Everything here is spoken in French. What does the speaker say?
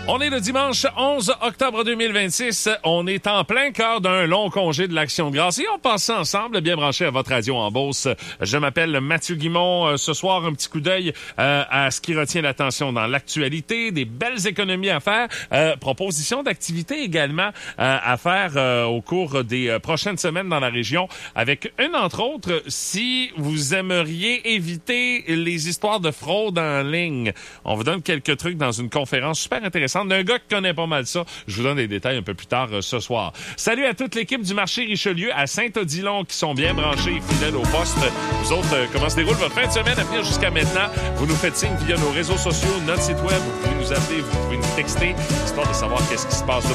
On est le dimanche 11 octobre 2026. On est en plein cœur d'un long congé de l'Action de grâce et on passe ça ensemble, bien branché à votre radio en Beauce. Je m'appelle Mathieu Guimond. Ce soir, un petit coup d'œil à ce qui retient l'attention dans l'actualité, des belles économies à faire, propositions d'activités également à faire au cours des prochaines semaines dans la région, avec une entre autres, si vous aimeriez éviter les histoires de fraude en ligne. On vous donne quelques trucs dans une conférence super intéressante d'un gars qui connaît pas mal ça. Je vous donne des détails un peu plus tard ce soir. Salut à toute l'équipe du marché Richelieu à Saint-Odilon qui sont bien branchés et fidèles au poste. Vous autres, comment se déroule votre fin de semaine à venir jusqu'à maintenant? Vous nous faites signe via nos réseaux sociaux, notre site web. Vous pouvez nous appeler, vous pouvez nous texter, histoire de savoir qu'est-ce qui se passe de